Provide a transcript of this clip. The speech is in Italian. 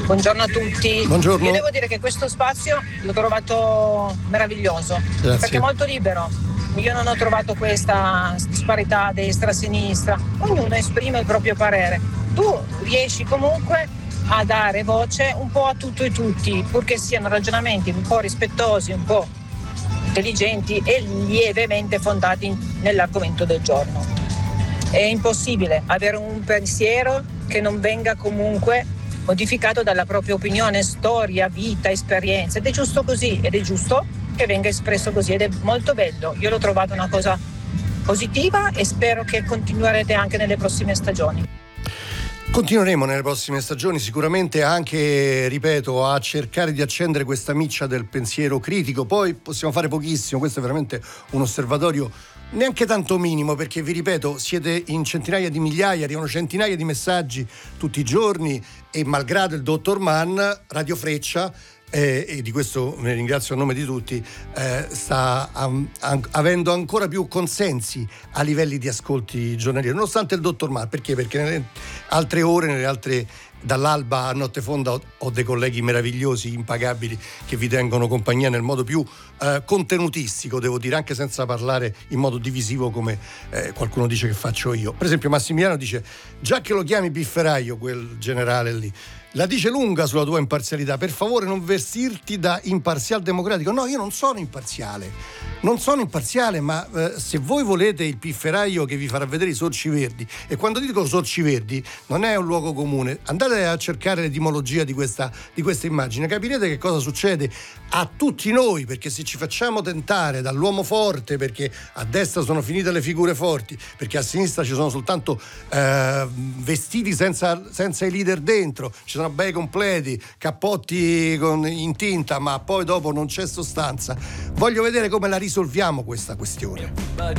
Buongiorno a tutti. Buongiorno. Io devo dire che questo spazio l'ho trovato meraviglioso. Grazie. Perché è molto libero. Io non ho trovato questa disparità destra-sinistra. Ognuno esprime il proprio parere. Tu riesci comunque a dare voce un po' a tutto e tutti, purché siano ragionamenti un po' rispettosi, un po' intelligenti e lievemente fondati nell'argomento del giorno. È impossibile avere un pensiero che non venga comunque modificato dalla propria opinione, storia, vita, esperienza, ed è giusto così, ed è giusto che venga espresso così, ed è molto bello. Io l'ho trovato una cosa positiva e spero che continuerete anche nelle prossime stagioni. Continueremo nelle prossime stagioni sicuramente anche, ripeto, a cercare di accendere questa miccia del pensiero critico. Poi possiamo fare pochissimo, questo è veramente un osservatorio neanche tanto minimo, perché vi ripeto, siete in centinaia di migliaia, arrivano centinaia di messaggi tutti i giorni e malgrado il dottor Mann, Radio Freccia, e di questo ne ringrazio a nome di tutti, sta avendo ancora più consensi a livelli di ascolti giornalieri, nonostante il dottor Mann. Perché? Perché nelle altre ore, nelle altre dall'alba a notte fonda ho dei colleghi meravigliosi, impagabili, che vi tengono compagnia nel modo più contenutistico, devo dire, anche senza parlare in modo divisivo come qualcuno dice che faccio io. Per esempio Massimiliano dice: già che lo chiami pifferaio quel generale lì, la dice lunga sulla tua imparzialità, per favore non vestirti da imparzial democratico. No, io non sono imparziale, ma se voi volete il pifferaio che vi farà vedere i sorci verdi, e quando dico sorci verdi non è un luogo comune, andate a cercare l'etimologia di questa immagine, capirete che cosa succede a tutti noi, perché se ci facciamo tentare dall'uomo forte, perché a destra sono finite le figure forti, perché a sinistra ci sono soltanto vestiti senza i leader dentro, ci sono bei completi, cappotti in tinta, ma poi dopo non c'è sostanza. Voglio vedere come la risolviamo questa questione.